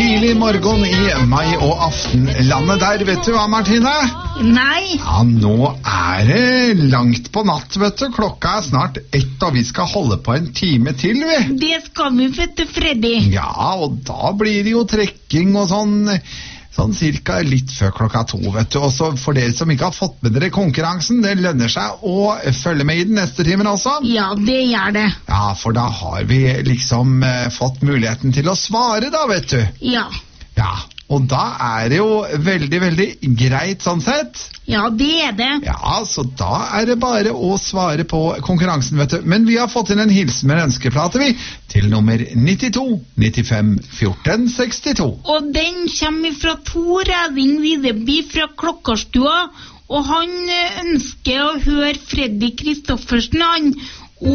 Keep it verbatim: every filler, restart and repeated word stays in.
tidlig morgen i mai- og aftenlandet der, vet du hva, Martine? Nei. Ja, nå er det langt på natt, vet du. Klokka er snart ett, og vi skal holde på en time til, vi. Det skal vi, vet du, Freddy. Ja, og da blir det jo trekking og sånn, sånn cirka litt før klokka to, vet du. Og så for dere som ikke har fått med dere konkurransen, det lønner seg å følge med i den neste timen også. Ja, det gjør det. Ja, for da har vi liksom eh, fått muligheten til å svare da, vet du. Ja. Ja, og da er det jo veldig, veldig greit sånn sett. Ja, det er det. Ja, så da er det bare å svare på konkurransen, vet du. Men vi har fått inn en hilsen med en ønskeplate, vi, til nummer nittito nittifem fjorten sekstito. Og den kommer fra Tor Eding Videby fra Klokkarstua, og han ønsker å høre Freddy Kristoffersen, han,